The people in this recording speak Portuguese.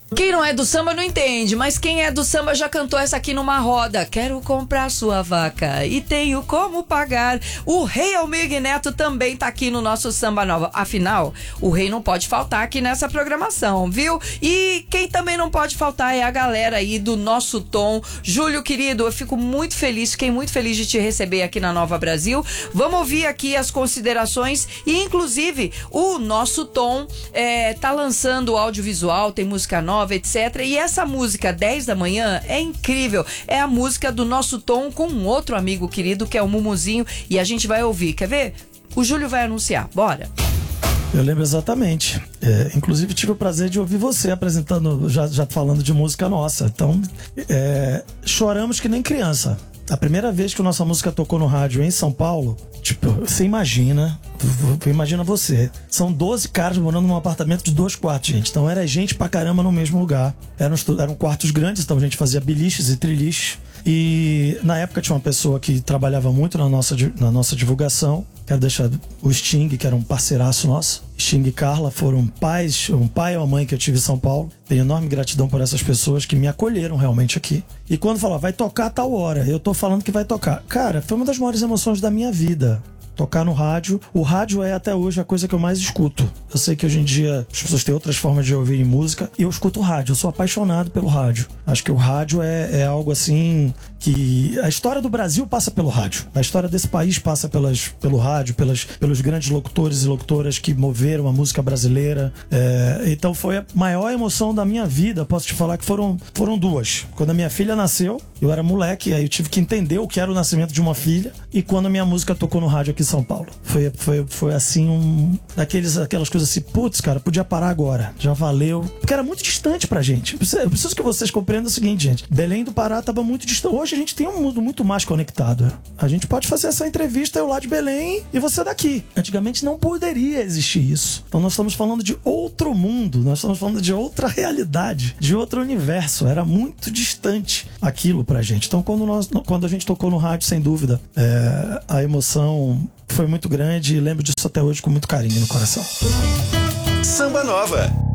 Quem não é do samba não entende, mas quem é do samba já cantou essa aqui numa roda. Quero comprar sua vaca e tenho como pagar. O Rei Almir Neto também tá aqui no nosso Samba Nova. Afinal, o rei não pode faltar aqui nessa programação, viu? E quem também não pode faltar é a galera aí do nosso tom. Júlio, querido, eu fico muito feliz, fiquei muito feliz de te receber aqui na Nova Brasil. Vamos ouvir aqui as considerações e, inclusive, o nosso tom tá lançando audiovisual, tem música nova, etc. E essa música 10 da manhã é incrível. É a música do nosso tom com um outro amigo querido que é o Mumuzinho e a gente vai ouvir. Quer ver? O Júlio vai anunciar. Bora! Eu lembro exatamente. Inclusive tive o prazer de ouvir você apresentando, já falando de música nossa. Então, choramos que nem criança. A primeira vez que a nossa música tocou no rádio em São Paulo, tipo, você imagina você. São 12 caras morando num apartamento de 2 quartos, gente. Então era gente pra caramba no mesmo lugar. Eram quartos grandes, então a gente fazia biliches e triliches. E na época tinha uma pessoa que trabalhava muito na nossa divulgação. Quero deixar o Sting, que era um parceiraço nosso. Sting e Carla foram pais, um pai e uma mãe que eu tive em São Paulo. Tenho enorme gratidão por essas pessoas que me acolheram realmente aqui. E quando falou, vai tocar a tal hora, eu tô falando que vai tocar. Cara, foi uma das maiores emoções da minha vida. Tocar no rádio. O rádio é até hoje a coisa que eu mais escuto. Eu sei que hoje em dia as pessoas têm outras formas de ouvir música e eu escuto o rádio. Eu sou apaixonado pelo rádio. Acho que o rádio é algo assim que... A história do Brasil passa pelo rádio. A história desse país passa pelo rádio, pelos grandes locutores e locutoras que moveram a música brasileira. Então foi a maior emoção da minha vida. Posso te falar que foram duas. Quando a minha filha nasceu, eu era moleque, aí eu tive que entender o que era o nascimento de uma filha. E quando a minha música tocou no rádio aqui em São Paulo. Foi assim, aquelas coisas assim, putz, cara, podia parar agora. Já valeu. Porque era muito distante pra gente. Eu preciso que vocês compreendam o seguinte, gente. Belém do Pará tava muito distante. Hoje a gente tem um mundo muito mais conectado. A gente pode fazer essa entrevista, eu lá de Belém e você daqui. Antigamente não poderia existir isso. Então nós estamos falando de outro mundo. Nós estamos falando de outra realidade. De outro universo. Era muito distante aquilo pra gente. Então quando a gente tocou no rádio, sem dúvida, a emoção foi muito grande e lembro disso até hoje com muito carinho no coração. Samba Nova.